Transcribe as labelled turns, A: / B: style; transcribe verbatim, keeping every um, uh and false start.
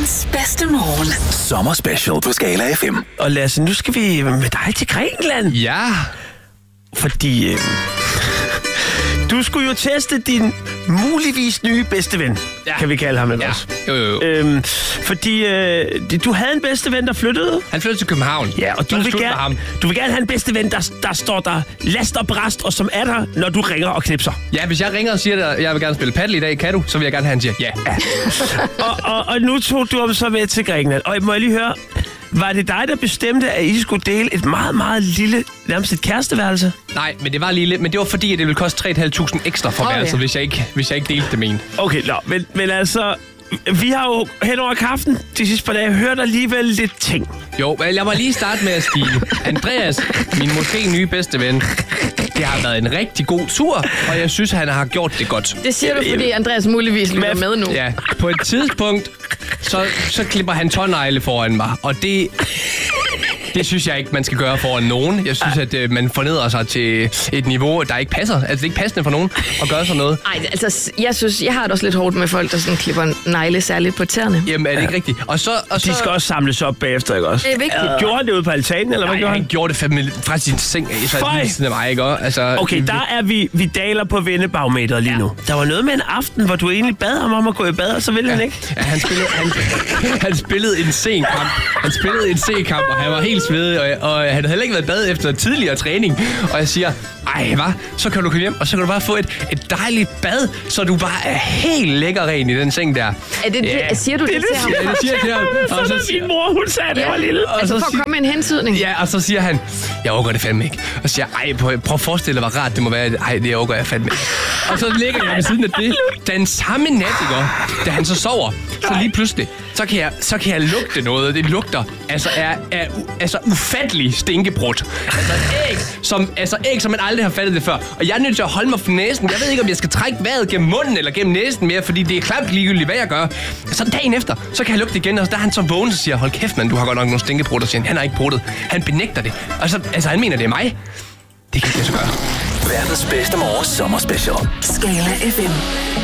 A: Verdens bedste morgen.
B: Sommer special på Skala F M.
C: Og Lasse, nu skal vi med dig til Grækenland.
D: Ja.
C: Fordi øh, du skulle jo teste din muligvis nye bedste ven. Ja. Kan vi kalde ham
D: Ja.
C: også.
D: Jo, jo, jo.
C: Øhm, fordi øh, du havde en bedste ven, der flyttede.
D: Han flyttede til København.
C: Ja, og du
D: Så er
C: vil,
D: det slut med
C: gerne,
D: ham.
C: du vil gerne have en bedste ven, der, der står der last og brast, og som er der, når du ringer og knipser.
D: Ja, hvis jeg ringer og siger, at jeg vil gerne spille paddle i dag, kan du? Så vil jeg gerne have, han siger ja. ja.
C: og, og, og nu tog du ham så med til Grækenland. Og må jeg lige høre, var det dig, der bestemte, at I skulle dele et meget, meget lille, nærmest et kæresteværelse?
D: Nej, men det var lille, men det var fordi, at det ville koste tre tusind fem hundrede ekstra for
E: Oh,
D: værelset,
E: ja.
D: hvis jeg ikke, hvis jeg ikke delte det med en.
C: Okay, nå, men, men altså, vi har jo hen over kaffen de sidste par dage hørt alligevel lidt ting.
D: Jo, men lad mig lige starte med at sige, Andreas, min måske nye bedste ven, det har været en rigtig god tur, og jeg synes, han har gjort det godt.
E: Det siger du, fordi Andreas muligvis lytter med nu.
D: Ja, på et tidspunkt, så, så klipper han tånegle foran mig, og det... Det synes jeg ikke, man skal gøre foran nogen. Jeg synes, at øh, man fornedrer sig til et niveau, der ikke passer. Altså, det er ikke passende for nogen at gøre sådan noget.
E: Nej, altså, jeg synes, jeg har det også lidt hårdt med folk, der sådan klipper negle særligt på tæerne.
D: Jamen, er det ikke rigtigt? Og så, og så...
C: De skal også samles op bagefter, ikke også?
E: Det er vigtigt.
C: Uh, gjorde han det ude på altanen, eller hvad
D: Nej,
C: gjorde
D: han
C: han?
D: gjorde det fandme fra sin seng af, så
C: Føj!
D: lige siden af mig, ikke? Altså,
C: Okay, der er vi, vi daler på vennebarometeret lige nu. Der var noget med en aften, hvor du egentlig bad ham om at gå i bad, og så ville han ikke.
D: Ja, han spillede, han, han spillede en C-kamp. Han spillede en C-kamp, og han var helt svedig, og, og han havde heller ikke været i bad efter tidligere træning. Og jeg siger, ej, hvad? Så kan du komme hjem, og så kan du bare få et, et dejligt bad, så du bare er helt lækker ren i den seng der.
E: Er det,
D: Ja.
E: det, siger du det,
C: Det
E: til
C: er
E: ham?
C: det,
D: Ja, det siger jeg til ham.
C: Så
D: Og
C: da
D: så siger-
C: min mor, hun sagde, at jeg var lille.
D: Og
E: Altså
D: så
E: for at
D: sig-
E: komme med en hentydning.
D: Ja, og så siger han, jeg overgår det fandme ikke. Og så siger jeg, ej, prøv, prøv at forestille dig, hvor rart det må være. Ej, det overgår jeg fandme ikke. Og så ligger jeg ved siden af det. Den samme nat, ikke? Da han så sover, så lige pludselig, så kan jeg, så kan jeg lugte noget. Det lugter altså er, er u, altså ufattelig stinkebrudt. Altså æg, som, altså æg, som man aldrig har fattet det før. Og jeg er nødt til at holde mig for næsen. Jeg ved ikke, om jeg skal trække vejret gennem munden eller gennem næsen mere, fordi det er klamt ligegyldigt, hvad jeg gør. Så dagen efter, så kan jeg lugte igen, og der er han så vågen, og siger, hold kæft, mand, du har godt nok nogle stinkebrudt, og siger han, han har ikke bruttet. Han benægter det. Og så, altså, han mener, det er mig. Det kan ikke lade sig gøre.
B: Verdens bedste morgen sommer special.
A: Skala F M.